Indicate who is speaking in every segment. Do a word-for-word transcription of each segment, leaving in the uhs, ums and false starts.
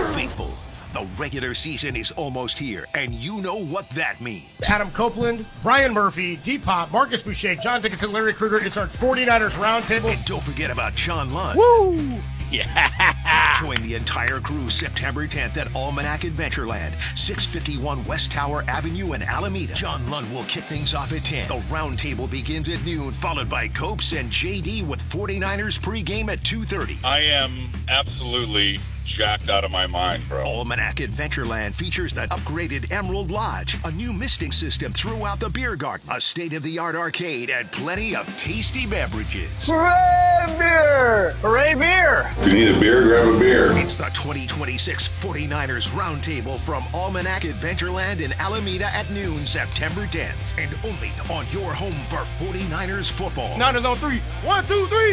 Speaker 1: Faithful, the regular season is almost here, and you know what that means.
Speaker 2: Adam Copeland, Brian Murphy, D-Pop, Marcus Boucher, John Dickinson, Larry Krueger. It's our 49ers Roundtable.
Speaker 1: And don't forget about John Lund.
Speaker 2: Woo!
Speaker 1: Yeah! Join the entire crew September tenth at Almanac Adventureland, six fifty-one West Tower Avenue in Alameda. John Lund will kick things off at ten. The Roundtable begins at noon, followed by Copes and J D with 49ers pregame at two thirty.
Speaker 3: I am absolutely jacked out of my mind, bro.
Speaker 1: Almanac Adventureland features the upgraded Emerald Lodge, a new misting system throughout the beer garden, a state-of-the-art arcade, and plenty of tasty beverages.
Speaker 4: Hooray, beer! Hooray, beer!
Speaker 3: If you need a beer, grab a beer.
Speaker 1: It's the twenty twenty-six 49ers Roundtable from Almanac Adventureland in Alameda at noon, September tenth. And only on your home for 49ers football.
Speaker 2: Niners on three. One, two, three.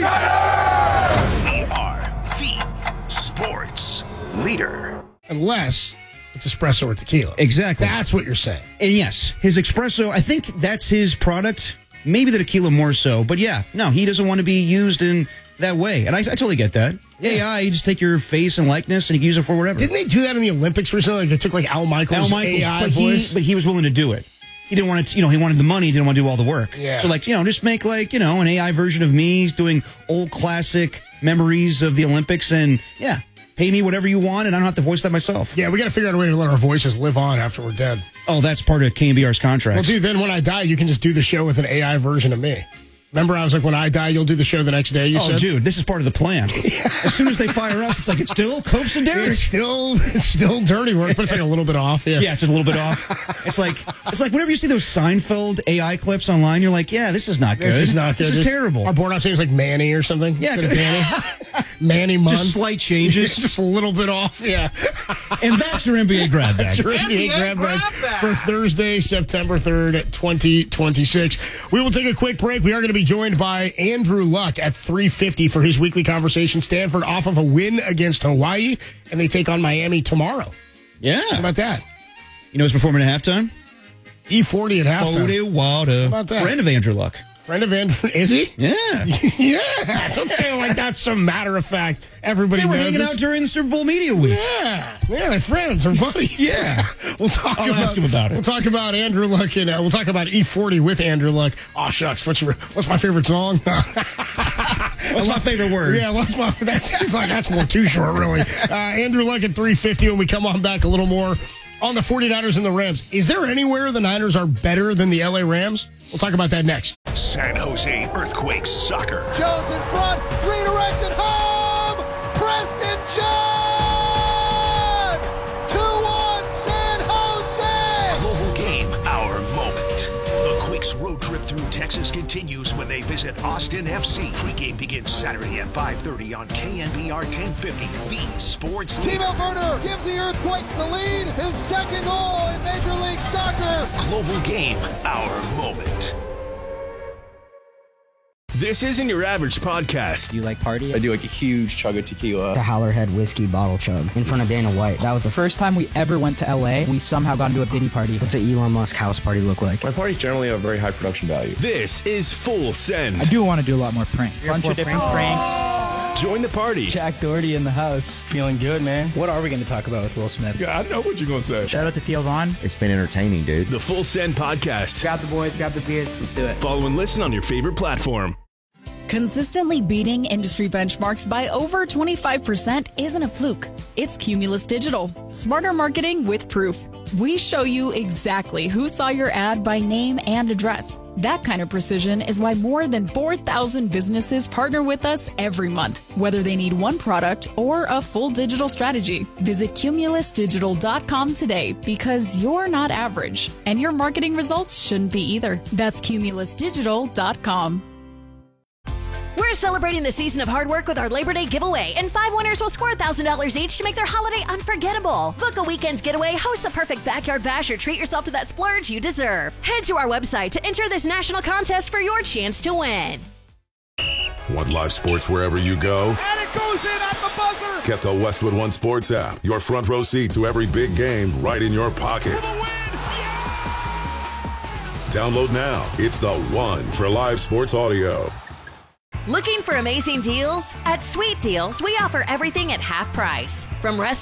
Speaker 1: We are the sports leader.
Speaker 2: Unless it's espresso or tequila.
Speaker 5: Exactly.
Speaker 2: That's what you're saying.
Speaker 5: And yes, his espresso, I think that's his product. Maybe the tequila more so. But yeah, no, he doesn't want to be used in that way. And I, I totally get that. Yeah. A I, you just take your face and likeness and you can use it for whatever.
Speaker 2: Didn't they do that in the Olympics recently? Like they took like Al Michaels'
Speaker 5: Al Michaels,
Speaker 2: A I
Speaker 5: but
Speaker 2: voice?
Speaker 5: he, but he was willing to do it. He didn't want to, you know, he wanted the money, didn't want to do all the work.
Speaker 2: Yeah.
Speaker 5: So like, you know, just make like, you know, an A I version of me doing old classic memories of the Olympics and yeah. Pay me whatever you want, and I don't have to voice that myself.
Speaker 2: Yeah, we got to figure out a way to let our voices live on after we're dead.
Speaker 5: Oh, that's part of K and B R's contract.
Speaker 2: Well, dude, then when I die, you can just do the show with an A I version of me. Remember, I was like, when I die, you'll do the show the next day, you
Speaker 5: oh,
Speaker 2: said?
Speaker 5: dude, this is part of the plan. Yeah. As soon as they fire us, it's like, it's still Copes and Derek.
Speaker 2: It's still, it's still dirty work, but it's like a little bit off. Yeah,
Speaker 5: yeah, it's a little bit off. It's like, it's like whenever you see those Seinfeld A I clips online, you're like, yeah, this is not good.
Speaker 2: This is not good.
Speaker 5: This is terrible.
Speaker 2: Our board-op name is like Manny or something.
Speaker 5: Yeah.
Speaker 2: Instead of Danny. Manny Munn.
Speaker 5: Just slight changes.
Speaker 2: Just a little bit off, yeah.
Speaker 5: And that's your N B A grab bag.
Speaker 2: That's your N B A grab bag for Thursday, September third, twenty twenty-six. We will take a quick break. We are going to be joined by Andrew Luck at three fifty for his weekly conversation. Stanford off of a win against Hawaii, and they take on Miami tomorrow.
Speaker 5: Yeah.
Speaker 2: How about that?
Speaker 5: You know who's performing at halftime?
Speaker 2: E forty at halftime.
Speaker 5: forty water.
Speaker 2: How about that?
Speaker 5: Friend of Andrew Luck.
Speaker 2: Friend of Andrew, is he?
Speaker 5: Yeah.
Speaker 2: Yeah. Don't say it like that's some matter of fact. Everybody
Speaker 5: They were
Speaker 2: knows
Speaker 5: hanging
Speaker 2: this.
Speaker 5: out during the Super Bowl Media Week.
Speaker 2: Yeah. Yeah, they're friends. They're buddies.
Speaker 5: Yeah.
Speaker 2: We'll talk
Speaker 5: I'll
Speaker 2: about,
Speaker 5: ask him about it.
Speaker 2: We'll talk about Andrew Luck and uh, we'll talk about E forty with Andrew Luck. Oh, shucks. What's, your, what's my favorite song?
Speaker 5: What's my favorite word?
Speaker 2: Yeah, what's my, that's just like, that's more too short, really. Uh, Andrew Luck at three fifty when we come on back a little more on the 49ers and the Rams. Is there anywhere the Niners are better than the L A Rams? We'll talk about that next.
Speaker 1: San Jose Earthquakes Soccer.
Speaker 6: Jones in front, redirected home, Preston John! two one San Jose!
Speaker 1: Global game, our moment. The Quakes road trip through Texas continues when they visit Austin F C. Pre-game begins Saturday at five thirty on K N B R ten fifty, the sports leader.
Speaker 6: Timo Werner gives the Earthquakes the lead, his second goal in Major League Soccer.
Speaker 1: Global game, our moment.
Speaker 7: This isn't your average podcast.
Speaker 8: Do you like party?
Speaker 9: I do like a huge chug of tequila.
Speaker 8: The Howlerhead whiskey bottle chug in front of Dana White. That was the first time we ever went to L A. We somehow got into a Diddy party. What's an Elon Musk house party look like?
Speaker 9: My parties generally have a very high production value.
Speaker 7: This is Full Send.
Speaker 8: I do want to do a lot more pranks. A bunch of different pranks.
Speaker 7: Join the party.
Speaker 8: Jack Doherty in the house. Feeling good, man. What are we going to talk about with Will Smith?
Speaker 9: Yeah, I know what you're going to say.
Speaker 8: Shout out to Theo Vaughn.
Speaker 10: It's been entertaining, dude.
Speaker 7: The Full Send podcast.
Speaker 8: Grab the boys, grab the beers. Let's do it.
Speaker 7: Follow and listen on your favorite platform.
Speaker 11: Consistently beating industry benchmarks by over twenty-five percent isn't a fluke. It's Cumulus Digital. Smarter marketing with proof. We show you exactly who saw your ad by name and address. That kind of precision is why more than four thousand businesses partner with us every month, whether they need one product or a full digital strategy. Visit cumulus digital dot com today because you're not average, and your marketing results shouldn't be either. That's cumulus digital dot com.
Speaker 12: We're celebrating the season of hard work with our Labor Day giveaway, and five winners will score one thousand dollars each to make their holiday unforgettable. Book a weekend getaway, host the perfect backyard bash, or treat yourself to that splurge you deserve. Head to our website to enter this national contest for your chance to win.
Speaker 13: Want live sports wherever you go?
Speaker 6: And it goes in at the buzzer!
Speaker 13: Get the Westwood One Sports app. Your front row seat to every big game right in your pocket. Download now. It's the one for live sports audio.
Speaker 12: Looking for amazing deals? At Sweet Deals, we offer everything at half price. From restaurants